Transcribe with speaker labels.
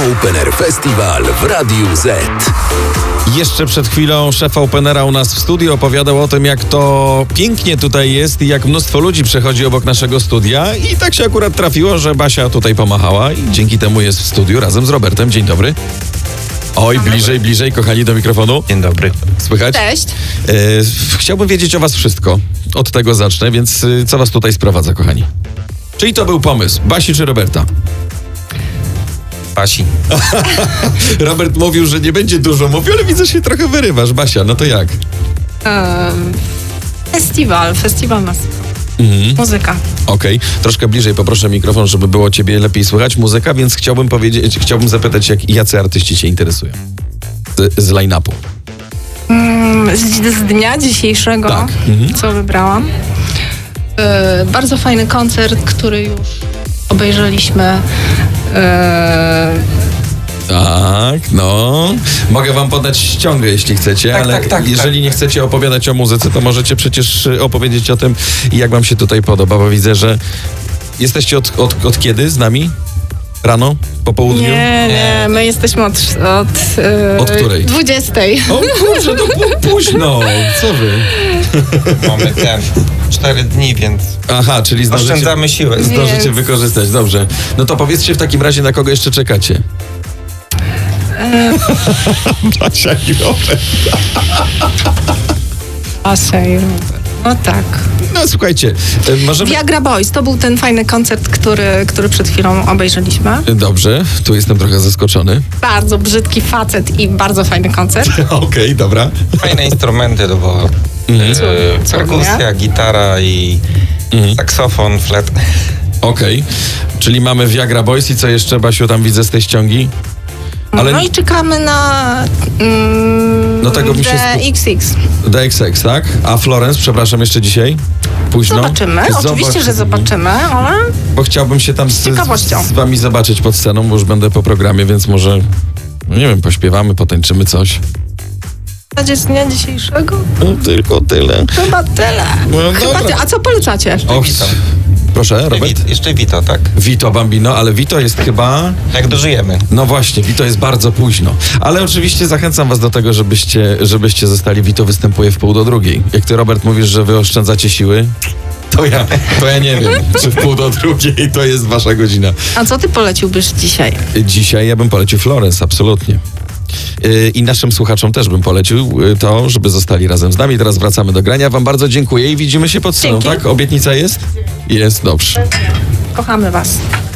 Speaker 1: Open Air Festival w Radiu Z.
Speaker 2: Jeszcze przed chwilą szef Openera u nas w studiu opowiadał o tym, jak to pięknie tutaj jest i jak mnóstwo ludzi przechodzi obok naszego studia i tak się akurat trafiło, że Basia tutaj pomachała i dzięki temu jest w studiu razem z Robertem. Dzień dobry. Oj, bliżej, kochani, do mikrofonu.
Speaker 3: Dzień dobry.
Speaker 2: Słychać?
Speaker 4: Cześć.
Speaker 2: Chciałbym wiedzieć o was wszystko. Od tego zacznę, więc co was tutaj sprowadza, kochani? Czyj to był pomysł? Basi czy Roberta?
Speaker 3: Basi.
Speaker 2: Robert mówił, że nie będzie dużo mówił, ale widzę, że się trochę wyrywasz. Basia, no to jak?
Speaker 4: Festiwal nas. Muzyka.
Speaker 2: Okej, troszkę bliżej poproszę mikrofon, żeby było ciebie lepiej słychać. Muzyka, więc chciałbym zapytać, jacy artyści cię interesują z line-upu.
Speaker 4: Z dnia dzisiejszego,
Speaker 2: Tak.
Speaker 4: co wybrałam. Bardzo fajny koncert, który już obejrzeliśmy.
Speaker 2: Tak, no. Mogę wam podać ściągę, jeśli chcecie, ale jeżeli nie chcecie opowiadać o muzyce, to możecie przecież opowiedzieć o tym, jak wam się tutaj podoba, bo widzę, że jesteście od kiedy z nami? Rano? Po południu?
Speaker 4: Nie, my jesteśmy
Speaker 2: Od której?
Speaker 4: 20.
Speaker 2: O kurczę, to późno. Co wy?
Speaker 3: Mamy 4 dni, więc
Speaker 2: Aha, czyli
Speaker 3: oszczędzamy siłę.
Speaker 2: zdążycie
Speaker 4: Więc-
Speaker 2: wykorzystać, dobrze. No to powiedzcie w takim razie, na kogo jeszcze czekacie? Basia i Robert.
Speaker 4: No tak.
Speaker 2: No słuchajcie, możemy...
Speaker 4: Viagra Boys, to był ten fajny koncert, który przed chwilą obejrzeliśmy.
Speaker 2: Dobrze, tu jestem trochę zaskoczony.
Speaker 4: Bardzo brzydki facet i bardzo fajny koncert.
Speaker 2: Okej, dobra.
Speaker 3: Fajne instrumenty, to było perkusja, gitara i saksofon, flet.
Speaker 2: Okej, czyli mamy Viagra Boys i co jeszcze, Basiu, tam widzę z tej ściągi? Ale
Speaker 4: No i czekamy na
Speaker 2: No tego mi się
Speaker 4: XX.
Speaker 2: DXX, tak? A Florence, przepraszam, jeszcze dzisiaj? Późno?
Speaker 4: Zobaczymy, oczywiście, że zobaczymy, ale
Speaker 2: Bo chciałbym się tam
Speaker 4: ciekawością.
Speaker 2: z wami zobaczyć pod sceną, bo już będę po programie, więc może, no nie wiem, pośpiewamy, potańczymy coś.
Speaker 4: z dnia dzisiejszego?
Speaker 2: No tylko tyle.
Speaker 4: Chyba tyle.
Speaker 2: No
Speaker 4: Chyba
Speaker 2: dobra.
Speaker 4: a co polecacie?
Speaker 2: Och,
Speaker 3: Vito.
Speaker 2: proszę, Robert?
Speaker 3: Jeszcze Vito, tak?
Speaker 2: Vito Bambino, ale Vito jest chyba...
Speaker 3: Jak dożyjemy.
Speaker 2: No właśnie, Vito jest bardzo późno. Ale oczywiście zachęcam was do tego, żebyście zostali. Vito występuje w 1:30. Jak ty, Robert, mówisz, że wy oszczędzacie siły, to ja nie wiem, czy w 1:30 to jest wasza godzina.
Speaker 4: A co ty poleciłbyś dzisiaj?
Speaker 2: Dzisiaj ja bym polecił Florence, absolutnie. I naszym słuchaczom też bym polecił to, żeby zostali razem z nami. Teraz wracamy do grania. Wam bardzo dziękuję i widzimy się pod sceną,
Speaker 4: Dzięki.
Speaker 2: tak? Obietnica jest? Jest, dobrze.
Speaker 4: Kochamy was.